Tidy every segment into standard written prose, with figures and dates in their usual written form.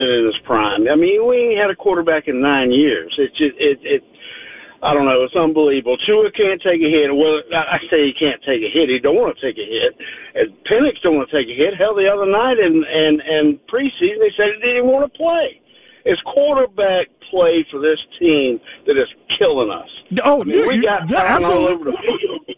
in his prime. I mean, we ain't had a quarterback in 9 years. It's just, I don't know. It's unbelievable. Tua can't take a hit. Well, I say he can't take a hit. He don't want to take a hit. And Penix don't want to take a hit. Hell, the other night and preseason, they said he didn't want to play. It's quarterback play for this team that is killing us. Oh, I mean, we got talent all over the field.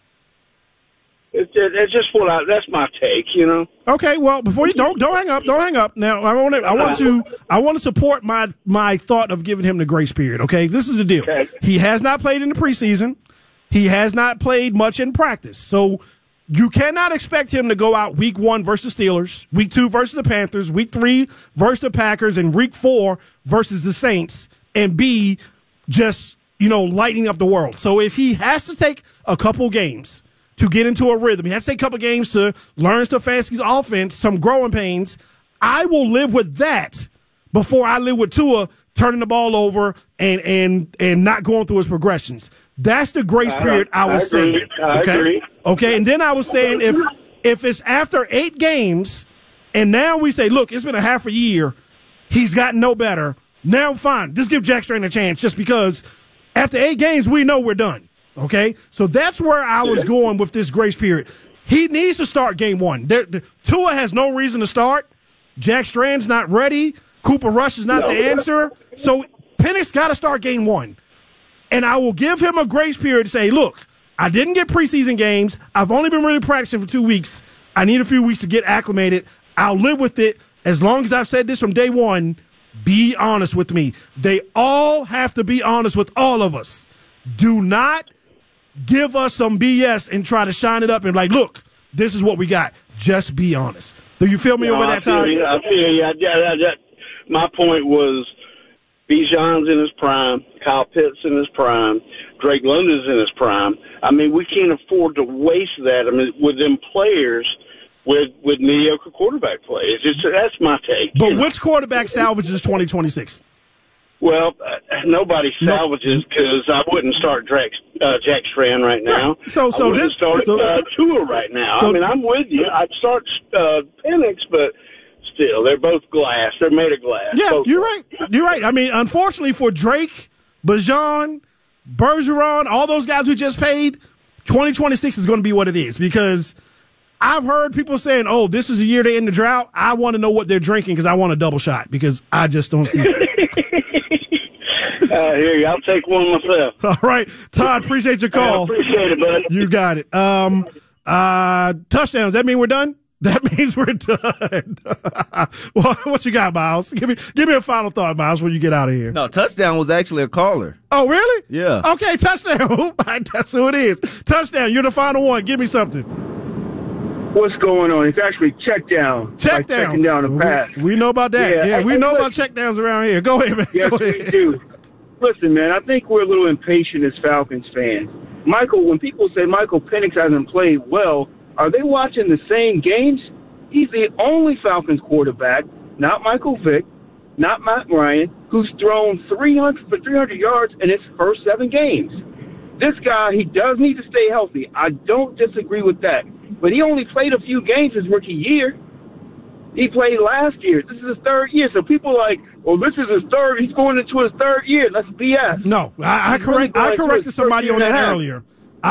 It's just that's my take, you know. Okay, well, before you don't hang up. Now, I want to support my thought of giving him the grace period. Okay, this is the deal. Okay. He has not played in the preseason. He has not played much in practice. So you cannot expect him to go out week 1 versus Steelers, week 2 versus the Panthers, week 3 versus the Packers, and week 4 versus the Saints, and be just lighting up the world. So if he has to take a couple games to get into a rhythm, he has to take a couple games to learn Stefanski's offense, some growing pains, I will live with that before I live with Tua turning the ball over and not going through his progressions. That's the grace period I was saying. I agree. Okay, and then I was saying if it's after 8 games and now we say, look, it's been a half a year, he's gotten no better, now fine, just give Jack Strain a chance just because after 8 games we know we're done. Okay, so that's where I was going with this grace period. He needs to start game 1. Tua has no reason to start. Jack Strand's not ready. Cooper Rush is not the answer. So Penix got to start game 1. And I will give him a grace period to say, look, I didn't get preseason games. I've only been really practicing for 2 weeks. I need a few weeks to get acclimated. I'll live with it as long as I've said this from day 1. Be honest with me. They all have to be honest with all of us. Do not give us some BS and try to shine it up and like, look, this is what we got. Just be honest. Do you feel me over that time? I feel you. My point was Bijan's in his prime, Kyle Pitts in his prime, Drake London's in his prime. I mean, we can't afford to waste that. I mean, with them players with mediocre quarterback play. That's my take. But which quarterback salvages 2026? Well, nobody salvages because I wouldn't start Jack Strand right now. So I wouldn't start Tua right now. I mean, I'm with you. I'd start Penix, but still, they're both glass. They're made of glass. Yeah, you're right. You're right. I mean, unfortunately for Drake, Bijan, Bergeron, all those guys we just paid, 2026 is going to be what it is because I've heard people saying, oh, this is a year to end the drought. I want to know what they're drinking because I want a double shot because I just don't see it. Here, I'll take one myself. All right. Todd, appreciate your call. I appreciate it, bud. You got it. Touchdowns. That mean we're done? That means we're done. Well, what you got, Miles? Give me a final thought, Miles, when you get out of here. No, touchdown was actually a caller. Oh, really? Yeah. Okay, touchdown. That's who it is. Touchdown. You're the final one. Give me something. What's going on? It's actually check down. Check down. Checking down the pass. We know about that. Yeah, we know about check downs around here. Go ahead, man. Yes, we do. Listen, man, I think we're a little impatient as Falcons fans. When people say Michael Penix hasn't played well, are they watching the same games? He's the only Falcons quarterback, not Michael Vick, not Matt Ryan, who's thrown 300 yards in his first 7 games. This guy, he does need to stay healthy. I don't disagree with that. But he only played a few games his rookie year. He played last year. This is his 3rd year. So people are like, well, this is his 3rd. He's going into his 3rd year. That's BS. No, I corrected somebody on that earlier.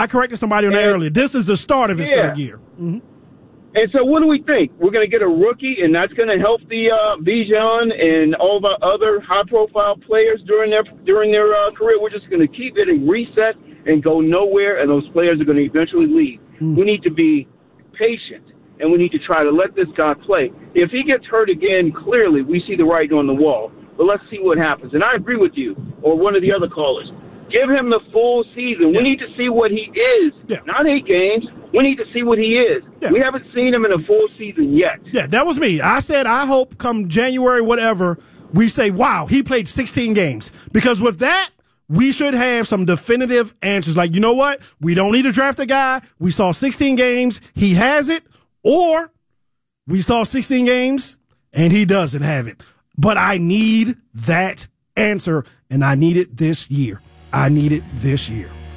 This is the start of his 3rd year. Mm-hmm. And so what do we think? We're going to get a rookie, and that's going to help the Bijan and all the other high-profile players during their career. We're just going to keep getting reset and go nowhere, and those players are going to eventually leave. Mm. We need to be patient, and we need to try to let this guy play. If he gets hurt again, clearly we see the writing on the wall. But let's see what happens. And I agree with you, or one of the other callers. Give him the full season. Yeah. We need to see what he is. Yeah. Not 8 games. We need to see what he is. Yeah. We haven't seen him in a full season yet. Yeah, that was me. I said I hope come January, whatever, we say, wow, he played 16 games. Because with that, we should have some definitive answers. Like, you know what? We don't need to draft a guy. We saw 16 games. He has it. Or we saw 16 games and he doesn't have it. But I need that answer, and I need it this year.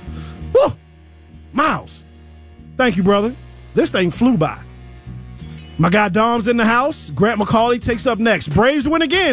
Woo! Miles, thank you, brother. This thing flew by. My guy Dom's in the house. Grant McCauley takes up next. Braves win again.